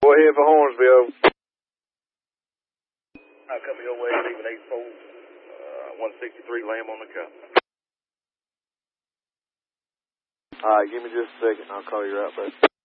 Go ahead for Hornsville. I'll come your way, leaving 84, 163, Lamb on the cup. All right, give me just a second. I'll call you right back.